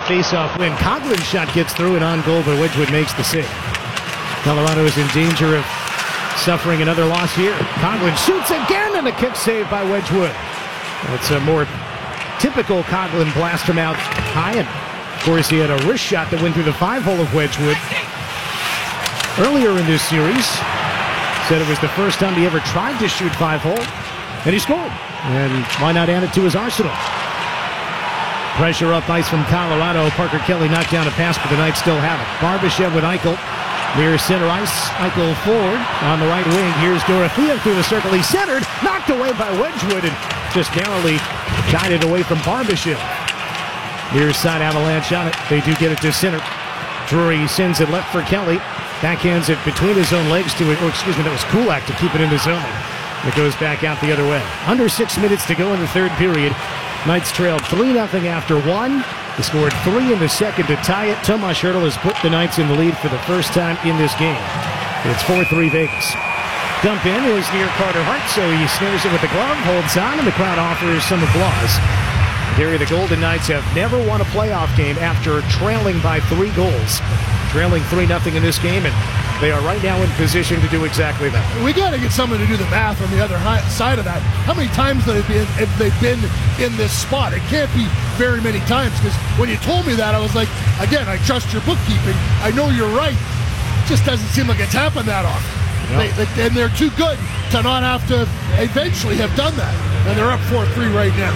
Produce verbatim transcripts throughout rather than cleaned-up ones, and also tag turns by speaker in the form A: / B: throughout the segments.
A: face-off win. Coughlin's shot gets through and on goal, but Wedgwood makes the save. Colorado is in danger of suffering another loss here. Coughlin shoots again, and a kick save by Wedgwood. It's a more typical Coughlin blast from out high, and of course he had a wrist shot that went through the five-hole of Wedgwood earlier in this series. Said it was the first time he ever tried to shoot five-hole, and he scored. And why not add it to his arsenal? Pressure up ice from Colorado. Parker Kelly knocked down a pass, but the Knights still have it. Barbashev with Eichel. Near center ice. Eichel forward on the right wing. Here's Dorothea through the circle. He's centered. Knocked away by Wedgwood and just narrowly guided away from Barbashev. Near side Avalanche on it. They do get it to center. Drury sends it left for Kelly. Backhands it between his own legs to it. Oh, excuse me, that was Kulak to keep it in the zone. It goes back out the other way. Under six minutes to go in the third period. Knights trailed three nothing after one. They scored three in the second to tie it. Tomas Hertl has put the Knights in the lead for the first time in this game. It's four three Vegas. Dump in is near Carter Hart, so he snares it with the glove, holds on, and the crowd offers some applause. Gary, the Golden Knights have never won a playoff game after trailing by three goals. Trailing three nothing in this game, and they are right now in position to do exactly that.
B: We got to get someone to do the math on the other high, side of that. How many times have they been, have they been in this spot? It can't be very many times, because when you told me that, I was like, again, I trust your bookkeeping. I know you're right. It just doesn't seem like it's happened that often. No. They, they, and they're too good to not have to eventually have done that. And they're up four three right now.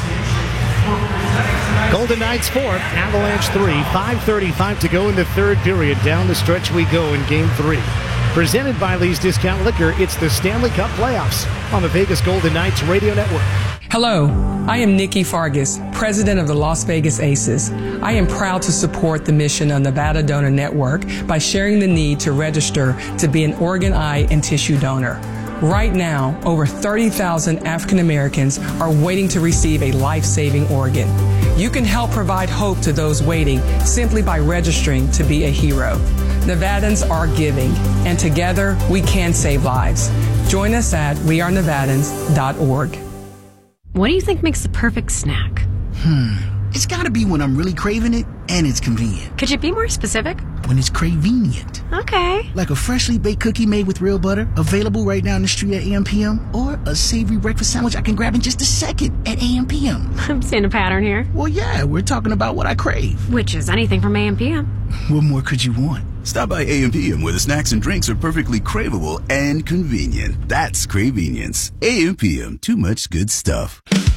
A: Golden Knights four, Avalanche three, five thirty-five to go in the third period. Down the stretch we go in Game three. Presented by Lee's Discount Liquor, it's the Stanley Cup Playoffs on the Vegas Golden Knights Radio Network.
C: Hello, I am Nikki Fargas, president of the Las Vegas Aces. I am proud to support the mission of Nevada Donor Network by sharing the need to register to be an organ, eye, and tissue donor. Right now, over thirty thousand African Americans are waiting to receive a life-saving organ. You can help provide hope to those waiting simply by registering to be a hero. Nevadans are giving, and together we can save lives. Join us at we are nevadans dot org.
D: What do you think makes the perfect snack?
E: Hmm. It's gotta be when I'm really craving it and it's convenient.
D: Could you be more specific?
E: When it's cravenient.
D: Okay.
E: Like a freshly baked cookie made with real butter, available right now in the street at A M P M, or a savory breakfast sandwich I can grab in just a second at A M P M.
D: I'm seeing a pattern here.
E: Well, yeah, we're talking about what I crave.
D: Which is anything from A M P M.
E: What more could you want?
F: Stop by A M P M where the snacks and drinks are perfectly craveable and convenient. That's Cravenience. A M P M, too much good stuff.